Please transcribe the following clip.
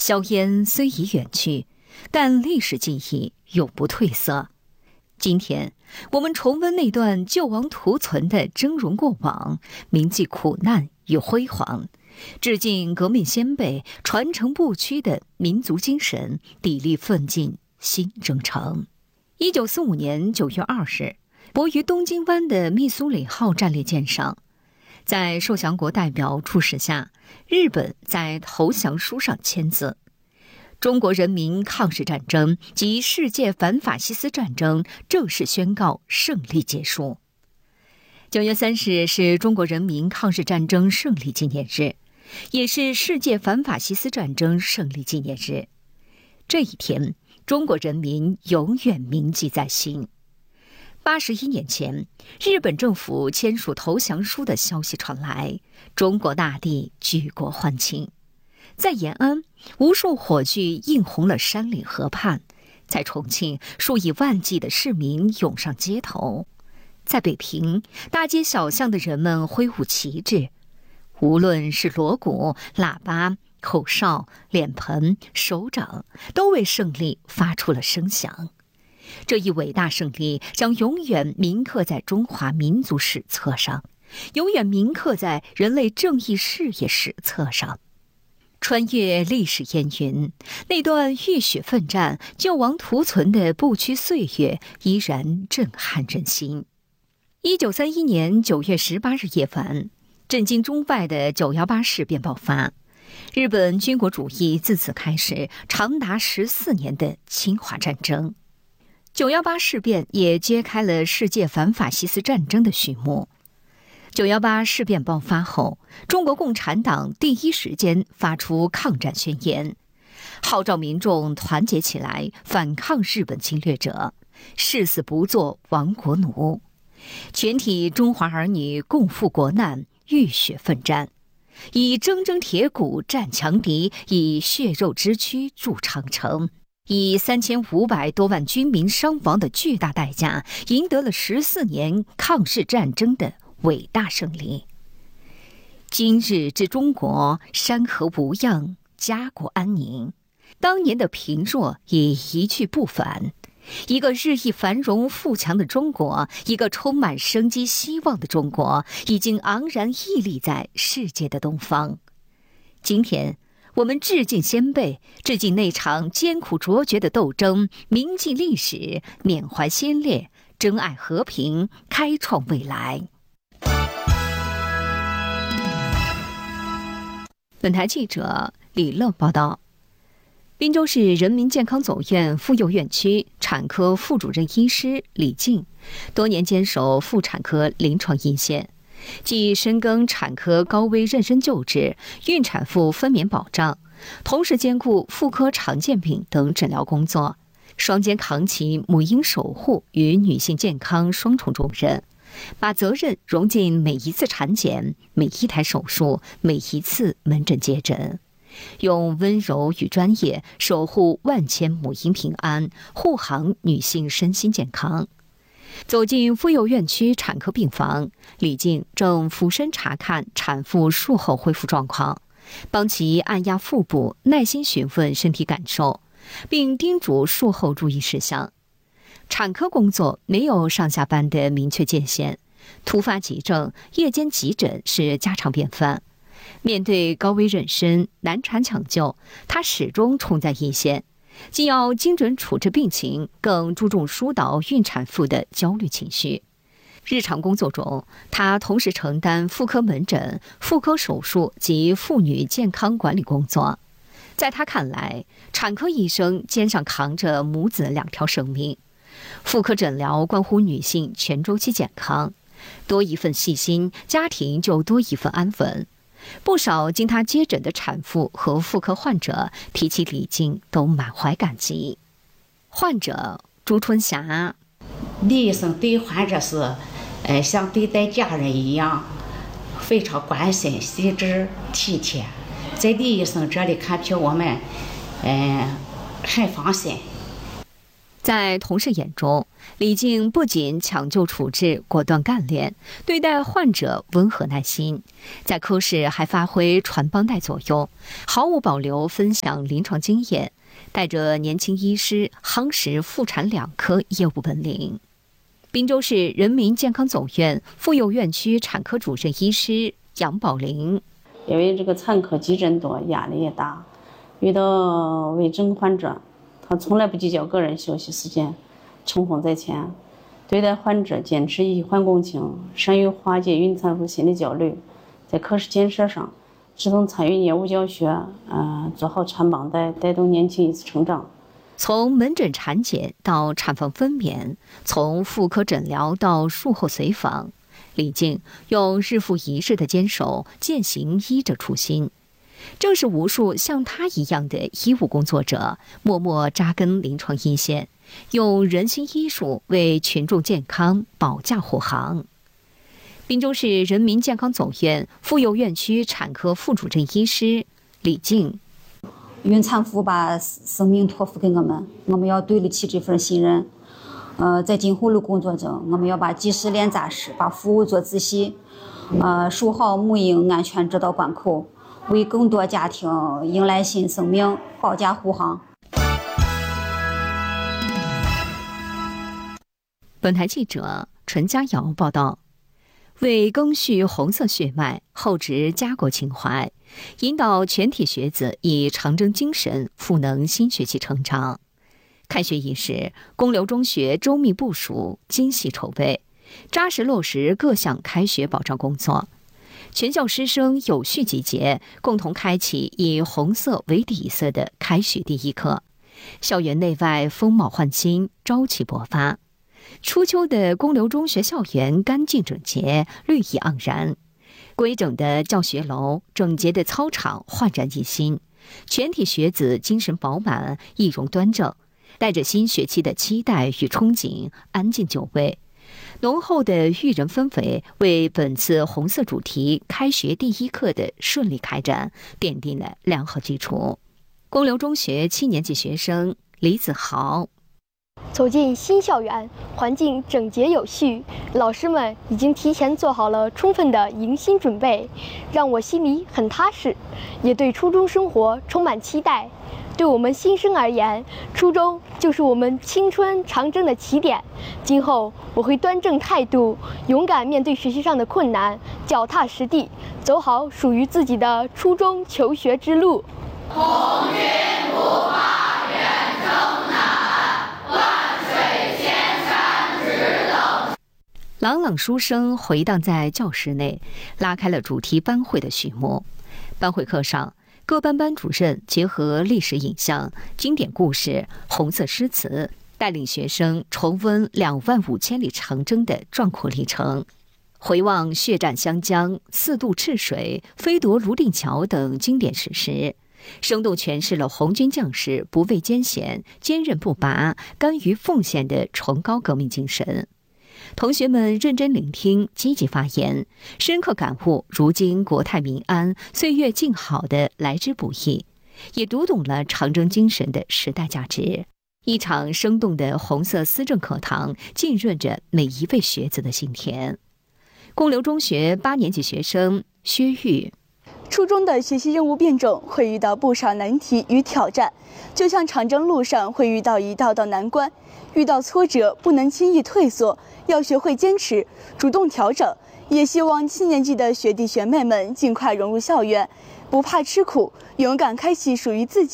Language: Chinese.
硝烟虽已远去，但历史记忆永不褪色。今天，我们重温那段救亡图存的峥嵘过往，铭记苦难与辉煌，致敬革命先辈传承不屈的民族精神，砥砺奋进新征程。1945年9月2日，泊于东京湾的密苏里号战列舰上，在受降国代表出使下，日本在投降书上签字。中国人民抗日战争及世界反法西斯战争正式宣告胜利结束。9月3日是中国人民抗日战争胜利纪念日，也是世界反法西斯战争胜利纪念日。这一天，中国人民永远铭记在心。81年前，日本政府签署投降书的消息传来，中国大地举国欢庆。在延安，无数火炬映红了山岭河畔；在重庆，数以万计的市民涌上街头；在北平，大街小巷的人们挥舞旗帜。无论是锣鼓、喇叭、口哨、脸盆、手掌，都为胜利发出了声响。这一伟大胜利将永远铭刻在中华民族史册上，永远铭刻在人类正义事业史册上。穿越历史烟云，那段浴血奋战、救亡图存的不屈岁月依然震撼人心。1931年9月18日夜晚，震惊中外的9·18事变爆发，日本军国主义自此开始长达14年的侵华战争。9·18事变也揭开了世界反法西斯战争的序幕。9·18事变爆发后，中国共产党第一时间发出抗战宣言，号召民众团结起来反抗日本侵略者，誓死不做亡国奴。全体中华儿女共赴国难，浴血奋战，以铮铮铁骨战强敌，以血肉之躯筑长城，以3500多万军民伤亡的巨大代价，赢得了14年抗日战争的伟大胜利。今日之中国，山河无恙，家国安宁。当年的贫弱已一去不返，一个日益繁荣富强的中国，一个充满生机希望的中国，已经昂然屹立在世界的东方。今天，我们致敬先辈，致敬那场艰苦卓绝的斗争，铭记历史，缅怀先烈，珍爱和平，开创未来。本台记者李乐报道。滨州市人民健康总院妇幼院区产科副主任医师李静，多年坚守妇产科临床一线，既深耕产科高危妊娠救治、孕产妇分娩保障，同时兼顾妇科常见病等诊疗工作，双肩扛起母婴守护与女性健康双重重任，把责任融进每一次产检、每一台手术、每一次门诊接诊，用温柔与专业守护万千母婴平安，护航女性身心健康。走进妇幼院区产科病房，李静正俯身查看产妇术后恢复状况，帮其按压腹部，耐心询问身体感受，并叮嘱术后注意事项。产科工作没有上下班的明确界限，突发急症、夜间急诊是家常便饭。面对高危妊娠、难产抢救，他始终冲在一线，既要精准处置病情，更注重疏导孕产妇的焦虑情绪。日常工作中，他同时承担妇科门诊、妇科手术及妇女健康管理工作。在他看来，产科医生肩上扛着母子2条生命，妇科诊疗关乎女性全周期健康，多一份细心，家庭就多一份安稳。不少经他接诊的产妇和妇科患者提起李静都满怀感激。患者朱春霞， 李医生对患者是像对待家人一样，非常关心、细致、体贴。在李医生这里看病，我们很放心。 在同事眼中，李静不仅抢救处置果断干练，对待患者温和耐心，在科室还发挥传帮带作用，毫无保留分享临床经验，带着年轻医师夯实妇产两科业务本领。滨州市人民健康总院妇幼院区产科主任医师杨宝玲， 因为这个产科急诊多，压力也大，遇到危症患者，他从来不计较个人休息时间，冲锋在前，对待患者坚持医患共情，善于化解孕产妇心理焦虑，在科室建设上主动参与业务教学，做好传帮带，带动年轻医师成长。 从门诊产检到产房分娩，从妇科诊疗到术后随访，李静用日复一日的坚守践行医者初心。正是无数像他一样的医务工作者，默默扎根临床一线，用人心医术为群众健康保驾护航。滨州市人民健康总院妇幼院区产科副主任医师李静， 孕产妇把生命托付给我们要对得起这份信任。在今后的工作中，我们要把技师练扎实，把服务做仔细，守好母婴安全这道关口，为更多家庭迎来新生命保驾护航。 本台记者陈佳瑶报道。为赓续红色血脉，厚植家国情怀，引导全体学子以长征精神赋能新学期成长。开学伊始，公刘中学周密部署，精细筹备，扎实落实各项开学保障工作。全校师生有序集结，共同开启以红色为底色的开学第一课。校园内外风貌焕新，朝气勃发。初秋的公刘中学校园干净整洁，绿意盎然，规整的教学楼，整洁的操场焕然一新，全体学子精神饱满，仪容端正，带着新学期的期待与憧憬，安静就位。浓厚的育人氛围为本次红色主题开学第一课的顺利开展奠定了良好基础。公刘中学7年级学生李子豪， 走进新校园，环境整洁有序，老师们已经提前做好了充分的迎新准备，让我心里很踏实，也对初中生活充满期待。对我们新生而言，初中就是我们青春长征的起点。今后我会端正态度，勇敢面对学习上的困难，脚踏实地，走好属于自己的初中求学之路。 红军不怕远征难，万水千山直等。 朗朗书声回荡在教室内，拉开了主题班会的序幕。班会课上，各班班主任结合历史影像、经典故事、红色诗词，带领学生重温25000里长征的壮阔历程，回望血战湘江、4渡赤水、飞夺泸定桥等经典史实，生动诠释了红军将士不畏艰险、坚韧不拔、甘于奉献的崇高革命精神。同学们认真聆听，积极发言，深刻感悟如今国泰民安、岁月静好的来之不易，也读懂了长征精神的时代价值。一场生动的红色思政课堂浸润着每一位学子的心田。公刘中学8年级学生薛玉， 初中的学习任务变种，会遇到不少难题与挑战，就像长征路上会遇到一道道难关，遇到挫折不能轻易退缩，要学会坚持，主动调整。也希望7年级的学弟学妹们尽快融入校园，不怕吃苦，勇敢开启属于自己